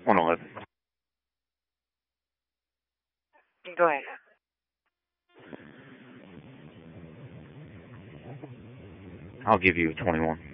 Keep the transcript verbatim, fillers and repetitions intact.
one eleven. Go ahead. I'll give you a twenty-one.